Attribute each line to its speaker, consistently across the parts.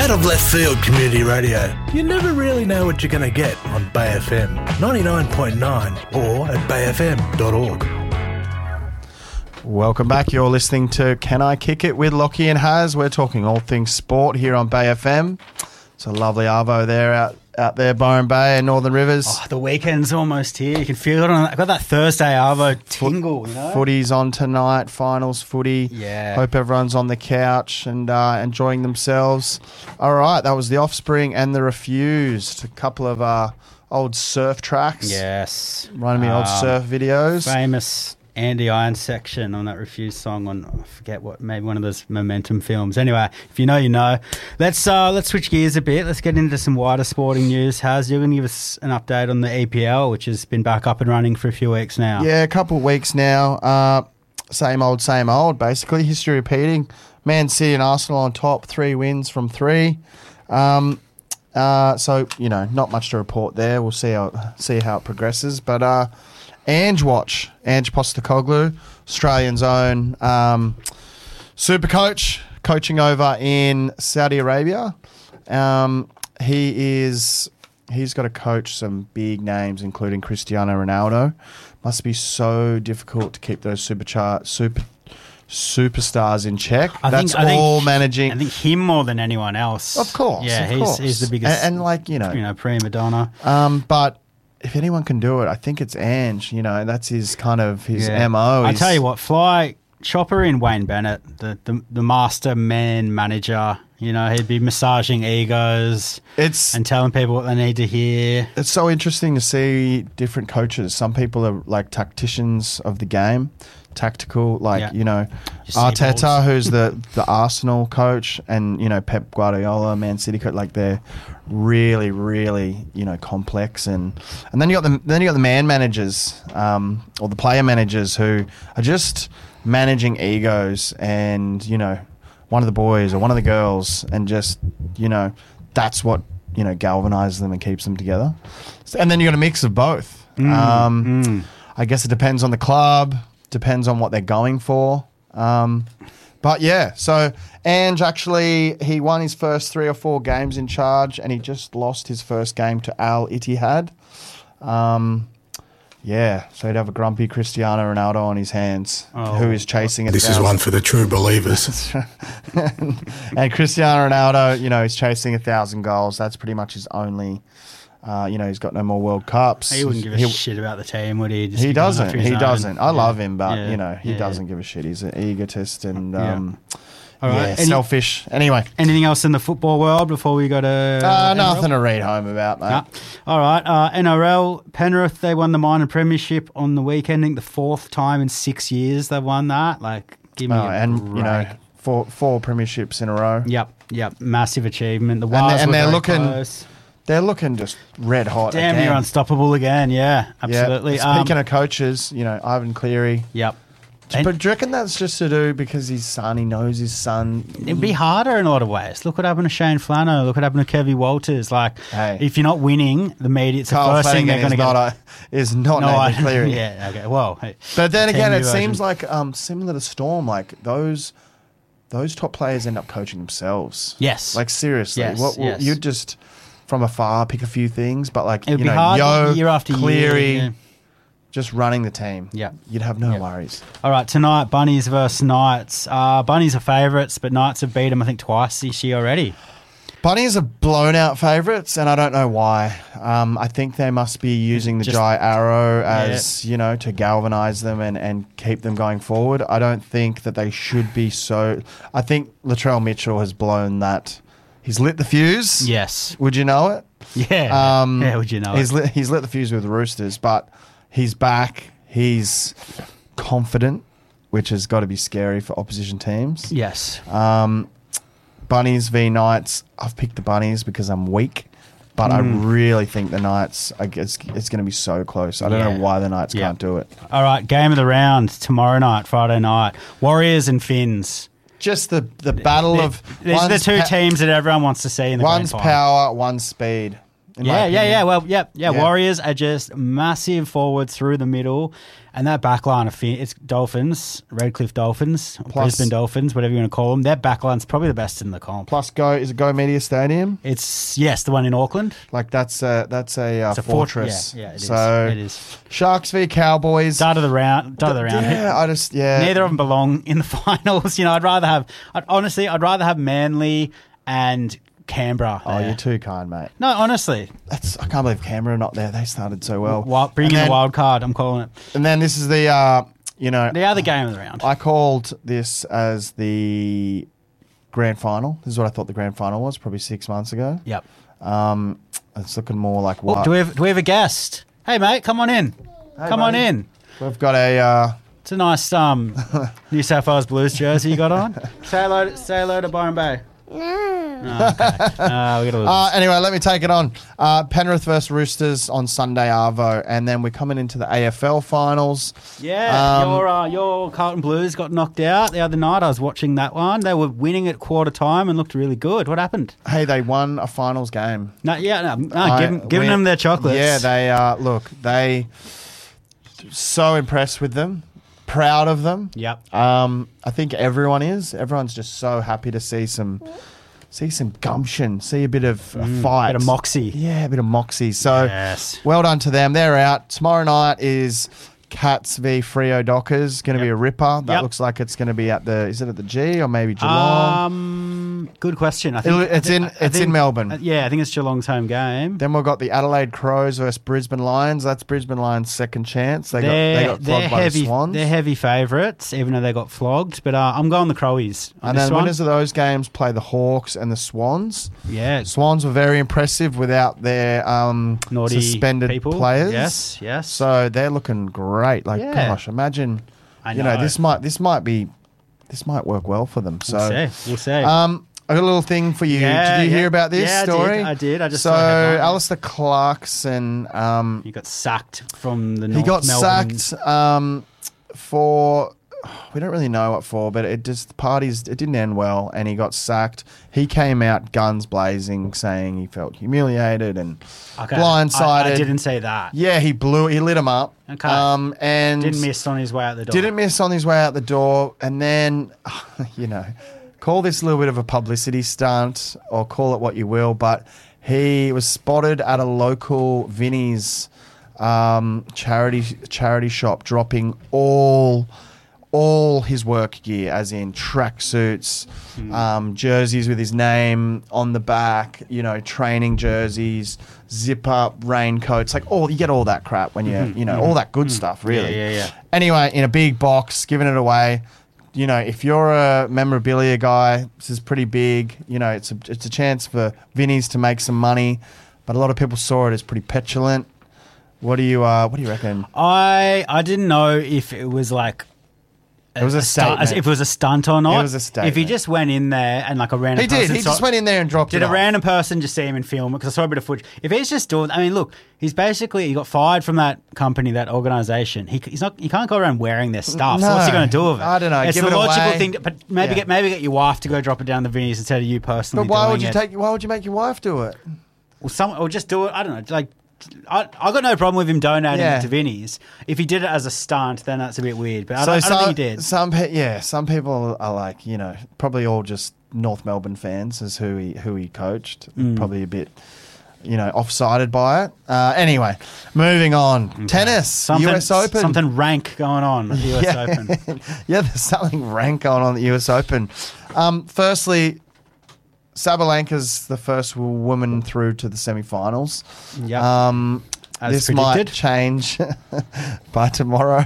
Speaker 1: Out of left field community radio. You never really know what you're going to get on Bay FM 99.9 or at bayfm.org.
Speaker 2: Welcome back. You're listening to Can I Kick It with Lockie and Haz. We're talking all things sport here on Bay FM. It's a lovely arvo there out there, Byron Bay and Northern Rivers.
Speaker 3: Oh, the weekend's almost here. You can feel it on. I got that Thursday arvo tingle. You know?
Speaker 2: Footy's on tonight. Finals footy.
Speaker 3: Yeah.
Speaker 2: Hope everyone's on the couch and enjoying themselves. All right, that was The Offspring and The Refused. A couple of old surf tracks.
Speaker 3: Yes.
Speaker 2: Reminding me of old surf videos.
Speaker 3: Famous Andy Irons section on that Refused song on, I forget what, maybe one of those Momentum films. Anyway, if you know, you know. Let's switch gears a bit. Let's get into some wider sporting news. Haz, you're going to give us an update on the EPL, which has been back up and running for a few weeks now.
Speaker 2: Yeah, a couple of weeks now. Same old, basically. History repeating. Man City and Arsenal on top, 3 wins from 3. So, you know, not much to report there. We'll see how it progresses. But Ange Postecoglou, Australian's own super coach, coaching over in Saudi Arabia. He's got to coach some big names, including Cristiano Ronaldo. Must be so difficult to keep those superstars in check. Managing.
Speaker 3: I think him more than anyone else.
Speaker 2: Of course.
Speaker 3: Yeah, he's the biggest.
Speaker 2: And like, you know,
Speaker 3: prima donna.
Speaker 2: But if anyone can do it, I think it's Ange. You know, that's his MO.
Speaker 3: I tell you what, fly Chopper in Wayne Bennett, the master man manager. You know, he'd be massaging egos and telling people what they need to hear.
Speaker 2: It's so interesting to see different coaches. Some people are like tacticians of the game, tactical, you know, Arteta, who's the Arsenal coach, and, you know, Pep Guardiola, Man City coach. Like, they're really, really, you know, complex. And then you got the man managers, or the player managers, who are just managing egos and, you know, one of the boys or one of the girls, and just, you know, that's what, you know, galvanizes them and keeps them together. And then you got a mix of both. I guess it depends on the club, depends on what they're going for. But yeah, so Ange actually, he won his first 3 or 4 games in charge, and he just lost his first game to Al Ittihad. Yeah, so he'd have a grumpy Cristiano Ronaldo on his hands, who is chasing it.
Speaker 1: This is one for the true believers.
Speaker 2: And Cristiano Ronaldo, you know, he's chasing 1,000 goals. That's pretty much his only, you know, he's got no more World Cups.
Speaker 3: He wouldn't give a shit about the team, would he?
Speaker 2: He doesn't. I love him, but, you know, he doesn't give a shit. He's an egotist and...
Speaker 3: All right.
Speaker 2: Selfish. Anyway.
Speaker 3: Anything else in the football world before we go to...
Speaker 2: nothing to read home about, mate.
Speaker 3: All right. NRL, Penrith, they won the minor premiership on the weekend. I think the 4th time in 6 years they've won that. Like, give me a break.
Speaker 2: You know, four premierships in a row.
Speaker 3: Yep. Massive achievement. The Wires
Speaker 2: and they're
Speaker 3: looking close.
Speaker 2: They're looking just red hot.
Speaker 3: Damn near unstoppable again. Yeah, absolutely.
Speaker 2: Speaking of coaches, you know, Ivan Cleary.
Speaker 3: Yep.
Speaker 2: But do you reckon that's just to do because his son, he knows his son?
Speaker 3: It'd be harder in a lot of ways. Look what happened to Shane Flano. Look what happened to Kevy Walters. Like, if you're not winning, the media, it's
Speaker 2: Carl
Speaker 3: the first thing they're going to get.
Speaker 2: Is not Nathan Cleary.
Speaker 3: Yeah, okay. Well, hey,
Speaker 2: but then again, it seems like similar to Storm, like those top players end up coaching themselves.
Speaker 3: Yes.
Speaker 2: Like, seriously.
Speaker 3: Yes.
Speaker 2: You'd just, from afar, pick a few things, but like,
Speaker 3: it'd
Speaker 2: you
Speaker 3: be
Speaker 2: know,
Speaker 3: hard year after
Speaker 2: Cleary,
Speaker 3: year. Yeah.
Speaker 2: Just running the team.
Speaker 3: Yeah.
Speaker 2: You'd have no worries.
Speaker 3: All right, tonight, Bunnies versus Knights. Bunnies are favourites, but Knights have beat them, I think, twice this year already.
Speaker 2: Bunnies are blown-out favourites, and I don't know why. I think they must be using the Jai Arrow as, you know, to galvanise them and keep them going forward. I don't think that they should be so... I think Latrell Mitchell has blown that... He's lit the fuse.
Speaker 3: Yes.
Speaker 2: Would you know it?
Speaker 3: Yeah. Would you know it?
Speaker 2: He's lit the fuse with the Roosters, but... He's back. He's confident, which has got to be scary for opposition teams.
Speaker 3: Yes.
Speaker 2: Bunnies v Knights. I've picked the Bunnies because I'm weak, but I really think the Knights, it's going to be so close. I don't know why the Knights can't do it.
Speaker 3: All right, game of the round tomorrow night, Friday night. Warriors and Finns.
Speaker 2: Just the battle of...
Speaker 3: These are the two teams that everyone wants to see in the grand
Speaker 2: One's
Speaker 3: final.
Speaker 2: power, one's speed.
Speaker 3: Yeah. Well, yeah.
Speaker 2: Yeah.
Speaker 3: Warriors are just massive forwards through the middle, and that backline of it's Dolphins, Redcliffe Dolphins, Brisbane Dolphins, whatever you want to call them. Their backline's probably the best in the comp.
Speaker 2: Plus, is it Go Media Stadium?
Speaker 3: It's the one in Auckland.
Speaker 2: Like that's a fortress.
Speaker 3: Yeah, it is.
Speaker 2: So
Speaker 3: It is.
Speaker 2: Sharks v Cowboys.
Speaker 3: Start of the round.
Speaker 2: Yeah,
Speaker 3: Neither of them belong in the finals. I'd rather have Manly and Canberra.
Speaker 2: Oh, you're too kind, mate.
Speaker 3: No, honestly.
Speaker 2: I can't believe Canberra are not there. They started so well.
Speaker 3: Bring in the wild card, I'm calling it.
Speaker 2: And then this is the
Speaker 3: other game of the round.
Speaker 2: I called this as the grand final. This is what I thought the grand final was, probably 6 months ago.
Speaker 3: Yep.
Speaker 2: It's looking more like what?
Speaker 3: Do we have a guest? Hey, mate, come on in. Come on in.
Speaker 2: We've got a...
Speaker 3: It's a nice New South Wales Blues jersey you got on. Say hello to Byron Bay.
Speaker 4: No.
Speaker 3: Okay.
Speaker 2: Anyway, let me take it on. Penrith versus Roosters on Sunday, Arvo, and then we're coming into the AFL finals.
Speaker 3: Yeah, your Carlton Blues got knocked out the other night. I was watching that one. They were winning at quarter time and looked really good. What happened?
Speaker 2: Hey, they won a finals game.
Speaker 3: Giving them their chocolates.
Speaker 2: Yeah, they so impressed with them. Proud of them.
Speaker 3: Yep.
Speaker 2: I think everyone is. Everyone's just so happy to see some gumption, see a bit of fight.
Speaker 3: A bit of moxie.
Speaker 2: Yeah, a bit of moxie. So
Speaker 3: yes.
Speaker 2: Well done to them. They're out. Tomorrow night is Cats v Freo Dockers. Going to be a ripper. That looks like it's going to be at the G or maybe Geelong?
Speaker 3: Good question. I think
Speaker 2: it's in Melbourne.
Speaker 3: I think it's Geelong's home game.
Speaker 2: Then we've got the Adelaide Crows versus Brisbane Lions. That's Brisbane Lions' second chance. They got flogged by the Swans.
Speaker 3: They're heavy favourites, even though they got flogged. But I'm going the Crowies.
Speaker 2: And then winners of those games play the Hawks and the Swans.
Speaker 3: Yeah.
Speaker 2: Swans were very impressive without their
Speaker 3: naughty
Speaker 2: suspended players.
Speaker 3: Yes.
Speaker 2: So they're looking great. Gosh, imagine.
Speaker 3: I know.
Speaker 2: This might work well for them. So
Speaker 3: we'll see.
Speaker 2: I got a little thing for you. Did you hear about this story?
Speaker 3: I did. I just
Speaker 2: so Alistair Clarkson.
Speaker 3: He got sacked from the North
Speaker 2: He got
Speaker 3: Melbourne.
Speaker 2: sacked for. We don't really know what for, but it didn't end well, and he got sacked. He came out guns blazing, saying he felt humiliated and blindsided.
Speaker 3: I didn't say that.
Speaker 2: Yeah, he lit him up.
Speaker 3: Okay.
Speaker 2: And
Speaker 3: didn't miss on his way out the door.
Speaker 2: And then, call this a little bit of a publicity stunt, or call it what you will, but he was spotted at a local Vinnie's charity shop, dropping all his work gear, as in tracksuits, jerseys with his name on the back, training jerseys, zip up raincoats, you get all that crap when all that good stuff, really.
Speaker 3: Yeah.
Speaker 2: Anyway, in a big box, giving it away. If you're a memorabilia guy, this is pretty big. It's a chance for Vinnie's to make some money, but a lot of people saw it as pretty petulant. What do you reckon?
Speaker 3: I didn't know if it was
Speaker 2: it was a statement.
Speaker 3: If it was a stunt or not.
Speaker 2: It was a statement.
Speaker 3: If he just went in there and a random
Speaker 2: He did. He just went in there and dropped it.
Speaker 3: Did a random person just see him and film it? Because I saw a bit of footage. If he's just doing... look, he got fired from that company, that organisation. He can't go around wearing their stuff.
Speaker 2: No,
Speaker 3: so what's he going to do with it?
Speaker 2: I don't know.
Speaker 3: It's
Speaker 2: Give
Speaker 3: the
Speaker 2: it
Speaker 3: logical
Speaker 2: away.
Speaker 3: thing. But maybe get your wife to go drop it down the Vinnies instead of you personally.
Speaker 2: But why
Speaker 3: doing
Speaker 2: Why would you make your wife do it?
Speaker 3: Or just do it. I don't know. I got no problem with him donating it to Vinnie's. If he did it as a stunt, then that's a bit weird. But I don't think he did.
Speaker 2: Some people are probably all just North Melbourne fans, is who he coached. Probably a bit, off-sided by it. Anyway, moving on. Okay. Tennis, US Open.
Speaker 3: Something rank going on at the US Open.
Speaker 2: Yeah, there's something rank going on at the US Open. Firstly, Sabalenka's the first woman through to the semi-finals.
Speaker 3: Yeah.
Speaker 2: This might change by tomorrow.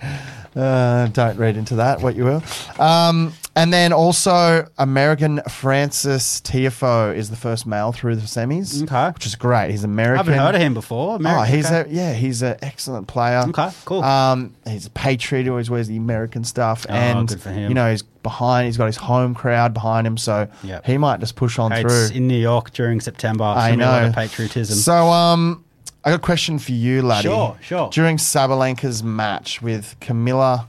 Speaker 2: Don't read into that, what you will. And then also American Francis Tiafoe is the first male through the semis, which is great. He's American.
Speaker 3: I haven't heard of him before.
Speaker 2: He's an excellent player.
Speaker 3: Okay, cool.
Speaker 2: He's a patriot. He always wears the American stuff,
Speaker 3: good for him.
Speaker 2: He's got his home crowd behind him, so he might just push on through.
Speaker 3: It's in New York during September.
Speaker 2: I know.
Speaker 3: A lot of patriotism.
Speaker 2: So, I got a question for you, laddie.
Speaker 3: Sure.
Speaker 2: During Sabalenka's match with Camilla?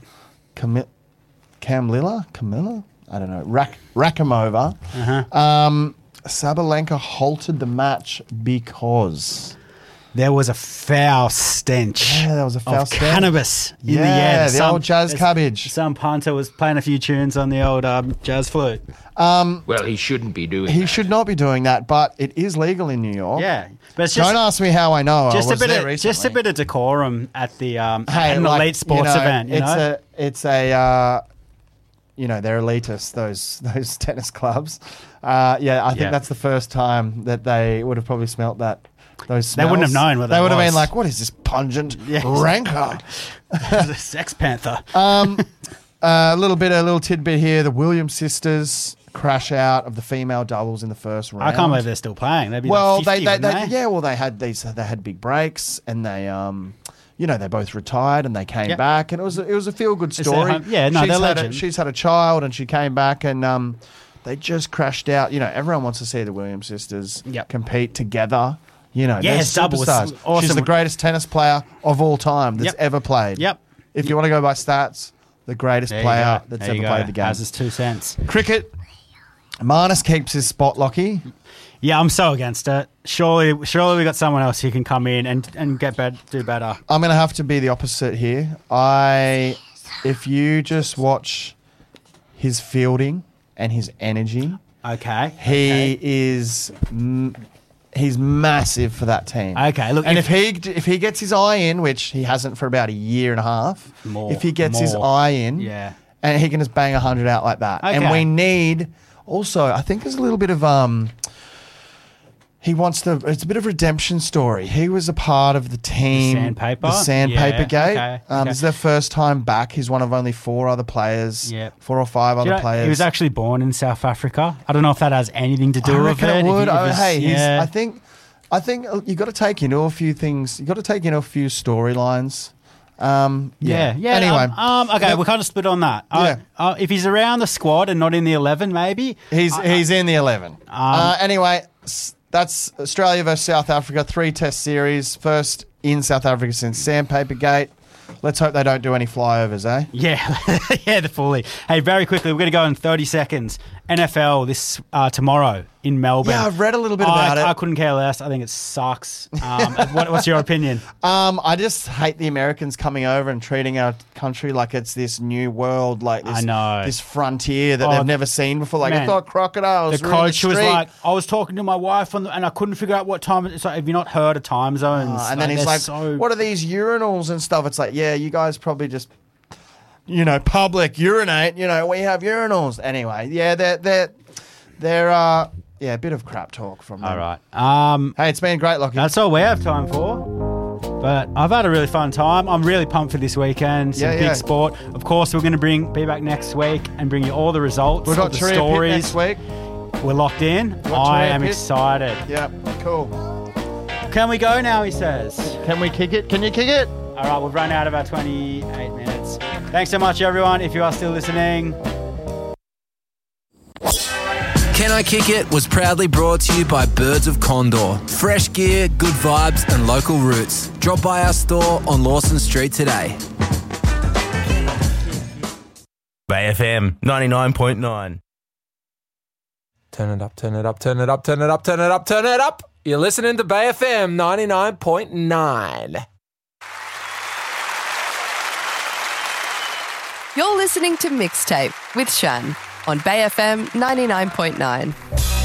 Speaker 2: I don't know. Rakimova. Sabalenka halted the match because
Speaker 3: there was a foul stench.
Speaker 2: Yeah, there was a foul
Speaker 3: of
Speaker 2: stench.
Speaker 3: Cannabis in the air.
Speaker 2: Yeah, the old jazz cabbage.
Speaker 3: Some punter was playing a few tunes on the old jazz flute.
Speaker 4: Well, he shouldn't be doing that.
Speaker 2: He should not be doing that, but it is legal in New York.
Speaker 3: Yeah. But it's just,
Speaker 2: don't ask me how I know.
Speaker 3: Just
Speaker 2: I was there recently.
Speaker 3: Just a bit of decorum at the an elite sports event.
Speaker 2: It's a they're elitist. Those tennis clubs. I think that's the first time that they would have probably smelt that. Those smells.
Speaker 3: They wouldn't have known what that
Speaker 2: was. They would have
Speaker 3: was.
Speaker 2: been like, "What is this pungent rancor?"
Speaker 3: The Sex Panther.
Speaker 2: A little tidbit here: the Williams sisters crash out of the female doubles in the first round.
Speaker 3: I can't believe they're still playing. They'd be
Speaker 2: well,
Speaker 3: like 50,
Speaker 2: they had they had big breaks, and they they both retired and they came back, and it was a feel good story.
Speaker 3: They're legends.
Speaker 2: She's had a child, and she came back, and they just crashed out. Everyone wants to see the Williams sisters compete together.
Speaker 3: It's
Speaker 2: superstars.
Speaker 3: Awesome.
Speaker 2: She's the greatest tennis player of all time that's ever played.
Speaker 3: Yep.
Speaker 2: If you want to go by stats, the greatest player that's ever played the game.
Speaker 3: Has his 2 cents.
Speaker 2: Cricket. Marnus keeps his spot, Lockie.
Speaker 3: Yeah, I'm so against it. Surely we got someone else who can come in and do better.
Speaker 2: I'm going to have to be the opposite here. If you just watch his fielding and his energy, he's massive for that team.
Speaker 3: Okay, look,
Speaker 2: and if he gets his eye in, which he hasn't for about a year and a half, if he gets his eye in, and he can just bang 100 out like that, and we need. Also, I think there's a little bit of it's a bit of a redemption story. He was a part of the team,
Speaker 3: the
Speaker 2: Sandpaper Gate.
Speaker 3: Okay.
Speaker 2: This is their first time back. He's one of only 4 other players, 4 or 5 other players.
Speaker 3: He was actually born in South Africa. I don't know if that has anything to do with it.
Speaker 2: It would. I think you got to take into a few things. You got to take into a few storylines. Anyway,
Speaker 3: okay, we kind of split on that. If he's around the squad and not in the 11, maybe
Speaker 2: he's in the 11. Anyway, that's Australia versus South Africa, 3-test series, first in South Africa since Sandpaper Gate. Let's hope they don't do any flyovers, eh?
Speaker 3: Yeah, the fully. Hey, very quickly, we're going to go in 30 seconds. NFL this tomorrow in Melbourne.
Speaker 2: Yeah, I've read a little bit about it.
Speaker 3: I couldn't care less. I think it sucks. What's your opinion?
Speaker 2: I just hate the Americans coming over and treating our country like it's this new world, like this frontier that they've never seen before. Like, I thought crocodiles.
Speaker 3: The coach was like, I was talking to my wife and I couldn't figure out what time. It's like, have you not heard of time zones?
Speaker 2: And then he's like, what are these urinals and stuff? It's like, yeah, you guys probably just... public urinate. We have urinals. Anyway, they're a bit of crap talk from them.
Speaker 3: All right.
Speaker 2: Hey, it's been great, Lockie.
Speaker 3: That's all we have time for. But I've had a really fun time. I'm really pumped for this weekend. Some big sport. Of course, we're going to be back next week and bring you all the results.
Speaker 2: We've got
Speaker 3: the stories
Speaker 2: next week.
Speaker 3: We're locked in. I am excited.
Speaker 2: Yeah, cool.
Speaker 3: Can we go now, he says.
Speaker 2: Can we kick it? Can you kick it?
Speaker 3: All right, we've run out of our 28 minutes. Thanks so much, everyone, if you are still listening.
Speaker 5: Can I Kick It was proudly brought to you by Birds of Condor. Fresh gear, good vibes and local roots. Drop by our store on Lawson Street today.
Speaker 6: Bay FM 99.9.
Speaker 7: Turn it up, turn it up, turn it up, turn it up, turn it up, turn it up. You're listening to Bay FM 99.9.
Speaker 8: You're listening to Mixtape with Shan on Bay FM 99.9.